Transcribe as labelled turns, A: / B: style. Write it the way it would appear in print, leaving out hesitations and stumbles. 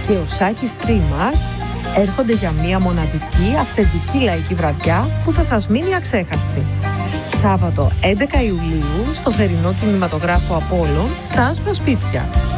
A: και ο Σάκης Τσίμας έρχονται για μια μοναδική, αυθεντική λαϊκή βραδιά που θα σας μείνει αξέχαστη. Σάββατο 11 Ιουλίου στο θερινό κινηματογράφο Απόλλων στα Άσπρα Σπίτια.